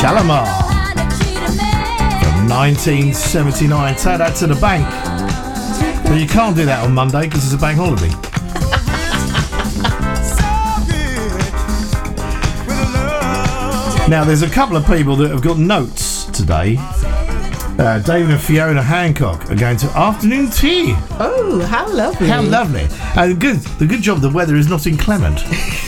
Shalimar from 1979. Take that to the bank. But you can't do that on Monday because it's a bank holiday. Now, there's a couple of people that have got notes today. David and Fiona Hancock are going to afternoon tea. Oh, how lovely. How lovely. And the good job the weather is not inclement.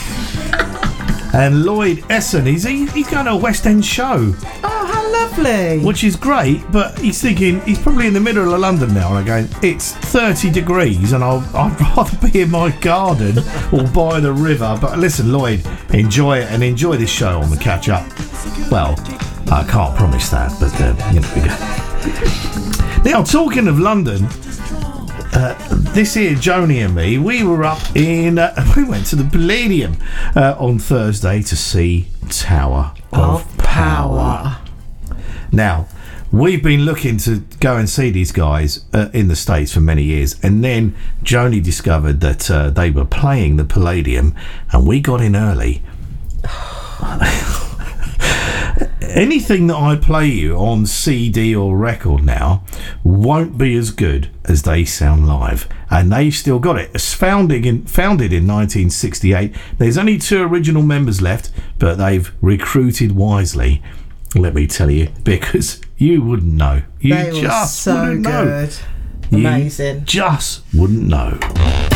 And Lloyd Essen, he's going to a West End show. Oh, how lovely. Which is great, but he's thinking, he's probably in the middle of London now, and I'm going, it's 30 degrees and I'd rather be in my garden or by the river. But listen, Lloyd, enjoy it and enjoy this show on the catch up. Well, I can't promise that, but we go. Now, talking of London, this here, Joni and me, we were up in, we went to the Palladium on Thursday to see Tower of Power. Now, we've been looking to go and see these guys in the States for many years, and then Joni discovered that they were playing the Palladium, and we got in early. Anything that I play you on CD or record now won't be as good as they sound live, and they've still got it. It's founded in 1968. There's only 2 original members left, but they've recruited wisely, let me tell you, because you wouldn't know. You they just were so wouldn't good. know. Amazing. You just wouldn't know.